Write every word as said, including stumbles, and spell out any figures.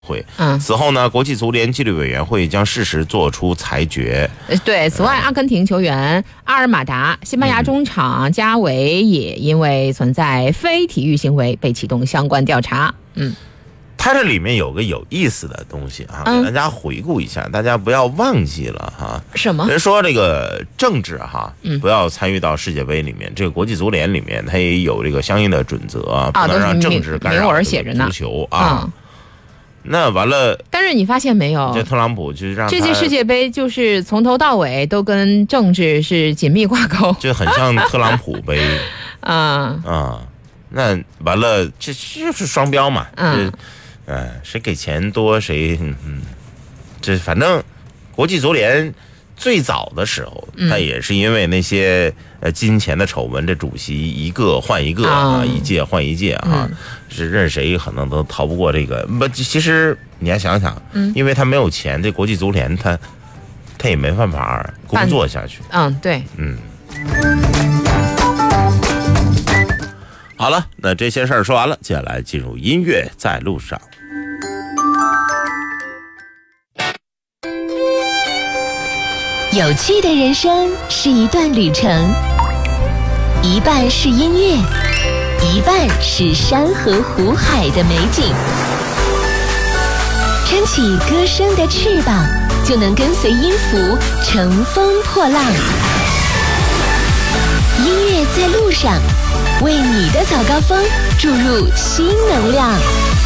会。嗯，此后呢，国际足联纪律委员会将适时做出裁决。 对，此外，阿根廷球员阿尔马达、西班牙中场加维也因为存在非体育行为被启动相关调查。嗯。 它这里面有个有意思的东西啊，给大家回顾一下，嗯、大家不要忘记了哈。 什么？ 人说这个政治哈，嗯、不要参与到世界杯里面。这个国际足联里面，它也有这个相应的准则，啊、不能让政治干扰足球啊。嗯、那完了， 但是你发现没有？ 这特朗普就让这届世界杯就是从头到尾都跟政治是紧密挂钩， 就很像特朗普杯啊啊。那完了，这就是双标嘛。嗯。呃，谁给钱多谁，嗯，这反正国际足联最早的时候，他、嗯、也是因为那些呃金钱的丑闻，这主席一个换一个啊，嗯、一届换一届啊，嗯、是任谁可能都逃不过这个。不，其实你要想想，嗯，因为他没有钱，这国际足联他他也没办法工作下去。 嗯，对， 嗯。好了，那这些事儿说完了，接下来进入音乐在路上。 有趣的人生是一段旅程，一半是音乐，一半是山河湖海的美景。撑起歌声的翅膀，就能跟随音符乘风破浪。音乐在路上，为你的早高峰注入新能量。